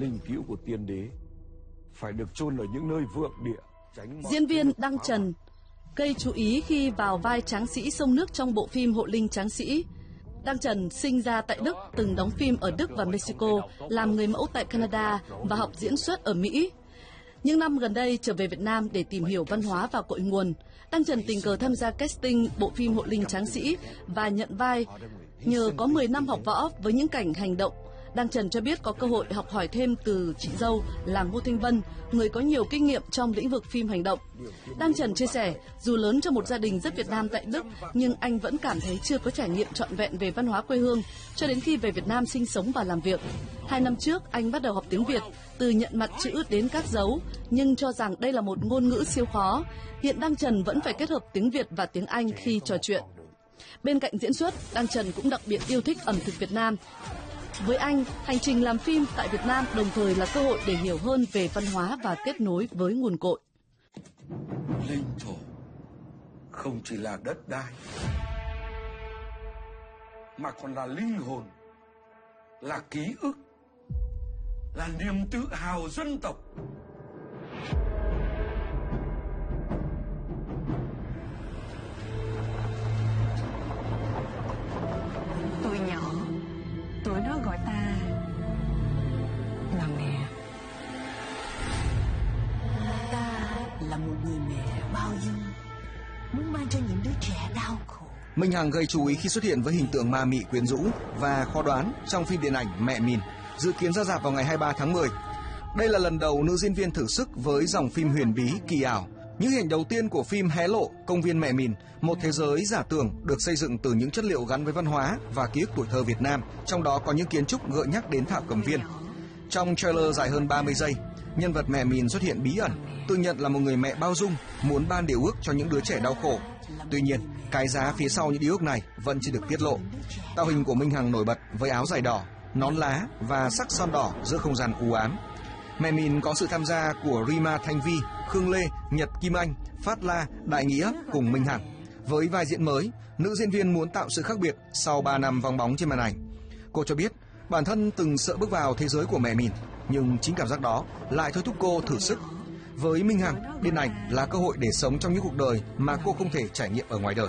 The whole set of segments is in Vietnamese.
linh cữu của tiên đế phải được chôn ở những nơi vượng địa. Diễn viên Đăng Trần gây chú ý khi vào vai tráng sĩ sông nước trong bộ phim Hộ linh tráng sĩ. Đăng Trần sinh ra tại Đức, từng đóng phim ở Đức và Mexico, làm người mẫu tại Canada và học diễn xuất ở Mỹ. Những năm gần đây trở về Việt Nam để tìm hiểu văn hóa và cội nguồn, Đăng Trần tình cờ tham gia casting bộ phim Hộ linh tráng sĩ và nhận vai. Nhờ có 10 năm học võ với những cảnh hành động, Đăng Trần cho biết có cơ hội học hỏi thêm từ chị dâu là Ngô Thanh Vân, người có nhiều kinh nghiệm trong lĩnh vực phim hành động. Đăng Trần chia sẻ, dù lớn trong một gia đình rất Việt Nam tại Đức, nhưng anh vẫn cảm thấy chưa có trải nghiệm trọn vẹn về văn hóa quê hương, cho đến khi về Việt Nam sinh sống và làm việc. 2 năm trước, anh bắt đầu học tiếng Việt, từ nhận mặt chữ đến các dấu, nhưng cho rằng đây là một ngôn ngữ siêu khó. Hiện Đăng Trần vẫn phải kết hợp tiếng Việt và tiếng Anh khi trò chuyện. Bên cạnh diễn xuất, Đăng Trần cũng đặc biệt yêu thích ẩm thực Việt Nam. Với anh, hành trình làm phim tại Việt Nam đồng thời là cơ hội để hiểu hơn về văn hóa và kết nối với nguồn cội. Linh thổ không chỉ là đất đai, mà còn là linh hồn, là ký ức, là niềm tự hào dân tộc. Tụi nhỏ, tụi nó gọi ta là mẹ. Ta là một người mẹ bao dung, muốn mang cho những đứa trẻ đau khổ. Minh Hằng gây chú ý khi xuất hiện với hình tượng ma mị quyến rũ và khó đoán trong phim điện ảnh Mẹ Mìn, dự kiến ra rạp vào ngày 23 tháng 10. Đây là lần đầu nữ diễn viên thử sức với dòng phim huyền bí kỳ ảo. Những hình ảnh đầu tiên của phim hé lộ công viên Mẹ Mìn, một thế giới giả tưởng được xây dựng từ những chất liệu gắn với văn hóa và ký ức tuổi thơ Việt Nam, trong đó có những kiến trúc gợi nhắc đến Thảo Cầm Viên. Trong trailer dài hơn 30 giây, nhân vật Mẹ Mìn xuất hiện bí ẩn, tự nhận là một người mẹ bao dung, muốn ban điều ước cho những đứa trẻ đau khổ. Tuy nhiên, cái giá phía sau những điều ước này vẫn chưa được tiết lộ. Tạo hình của Minh Hằng nổi bật với áo dài đỏ, nón lá và sắc son đỏ giữa không gian u ám. Mẹ Mìn có sự tham gia của Rima Thanh Vi, Khương Lê, Nhật Kim Anh, Phát La, Đại Nghĩa cùng Minh Hằng. Với vai diễn mới, nữ diễn viên muốn tạo sự khác biệt sau 3 năm vắng bóng trên màn ảnh. Cô cho biết bản thân từng sợ bước vào thế giới của Mẹ Mìn, nhưng chính cảm giác đó lại thôi thúc cô thử sức. Với Minh Hằng, điện ảnh là cơ hội để sống trong những cuộc đời mà cô không thể trải nghiệm ở ngoài đời.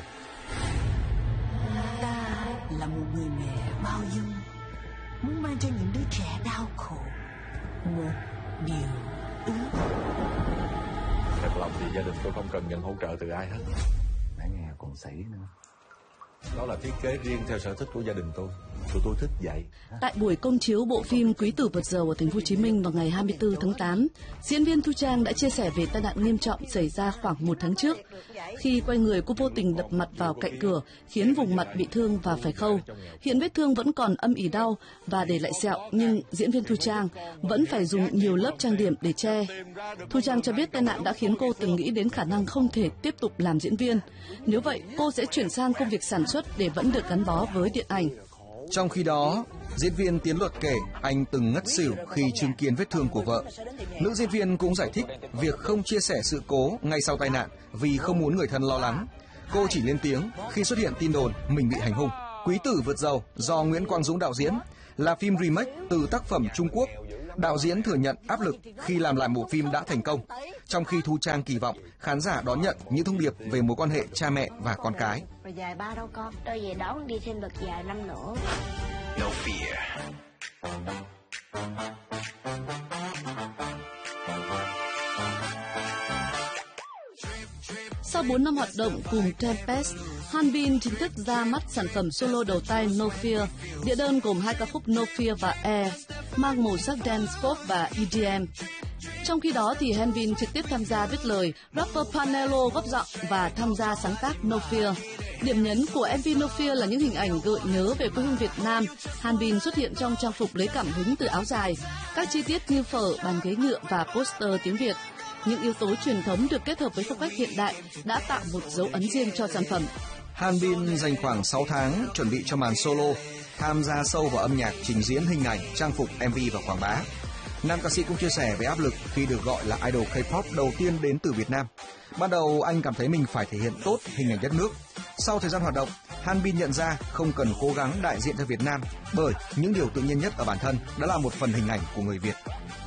Ta là một người mẹ bao dung, muốn mang cho những đứa trẻ đau khổ một điều ước. Thật lòng thì gia đình tôi không cần nhận hỗ trợ từ ai hết. Đã nghe còn sảy nữa. Đó là thiết kế riêng theo sở thích của gia đình tôi. Tụi tôi thích vậy. Tại buổi công chiếu bộ phim Quý tử vượt dầu ở thành phố Hồ Chí Minh vào ngày 24 tháng 8, diễn viên Thu Trang đã chia sẻ về tai nạn nghiêm trọng xảy ra khoảng 1 tháng trước. Khi quay người, cô vô tình đập mặt vào cạnh cửa, khiến vùng mặt bị thương và phải khâu. Hiện vết thương vẫn còn âm ỉ đau và để lại sẹo, nhưng diễn viên Thu Trang vẫn phải dùng nhiều lớp trang điểm để che. Thu Trang cho biết tai nạn đã khiến cô từng nghĩ đến khả năng không thể tiếp tục làm diễn viên. Nếu vậy, cô sẽ chuyển sang công việc sản xuất để vẫn được gắn bó với điện ảnh. Trong khi đó, diễn viên Tiến Luật kể anh từng ngất xỉu khi chứng kiến vết thương của vợ. Nữ diễn viên cũng giải thích việc không chia sẻ sự cố ngay sau tai nạn vì không muốn người thân lo lắng. Cô chỉ lên tiếng khi xuất hiện tin đồn mình bị hành hung. Quý tử vượt dầu do Nguyễn Quang Dũng đạo diễn là phim remake từ tác phẩm Trung Quốc. Đạo diễn thừa nhận áp lực khi làm lại bộ phim đã thành công, trong khi Thu Trang kỳ vọng khán giả đón nhận những thông điệp về mối quan hệ cha mẹ và con cái. Rồi dài ba đâu con, tôi về đón đi thêm đợt dài năm nữa. No fear. Sau 4 năm hoạt động cùng Tempest, Hanbin chính thức ra mắt sản phẩm solo đầu tay No Fear. Đĩa đơn gồm 2 ca khúc No Fear và Air, mang màu sắc dance pop và EDM. Trong khi đó thì Hanbin trực tiếp tham gia viết lời, rapper Panelo góp giọng và tham gia sáng tác No Fear. Điểm nhấn của MV No Fear là những hình ảnh gợi nhớ về quê hương Việt Nam. Hanbin xuất hiện trong trang phục lấy cảm hứng từ áo dài, các chi tiết như phở, bàn ghế nhựa và poster tiếng Việt. Những yếu tố truyền thống được kết hợp với phong cách hiện đại đã tạo một dấu ấn riêng cho sản phẩm. Hanbin dành khoảng 6 tháng chuẩn bị cho màn solo, tham gia sâu vào âm nhạc, trình diễn hình ảnh, trang phục, MV và quảng bá. Nam ca sĩ cũng chia sẻ về áp lực khi được gọi là idol K-pop đầu tiên đến từ Việt Nam. Ban đầu anh cảm thấy mình phải thể hiện tốt hình ảnh đất nước. Sau thời gian hoạt động, Han Bin nhận ra không cần cố gắng đại diện cho Việt Nam bởi những điều tự nhiên nhất ở bản thân đã là một phần hình ảnh của người Việt.